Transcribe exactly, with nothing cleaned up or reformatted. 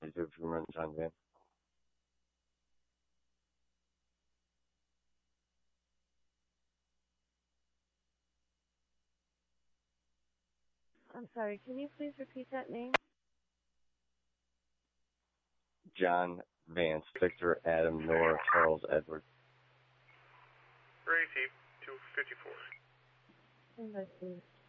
fifty-two if you run John Van. I'm sorry, can you please repeat that name? John Vance, Victor, Adam, Nora, Charles, Edward. Racy, two fifty-four. Stand by, please.